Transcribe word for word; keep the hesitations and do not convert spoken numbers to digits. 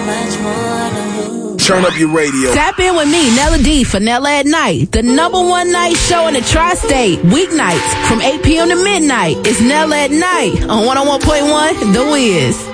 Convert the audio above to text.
Turn up your radio. Tap in with me, Nella D, for Nella at Night, the number one night show in the tri-state. Weeknights from eight p.m. to midnight. It's Nella at Night on one oh one point one The Wiz.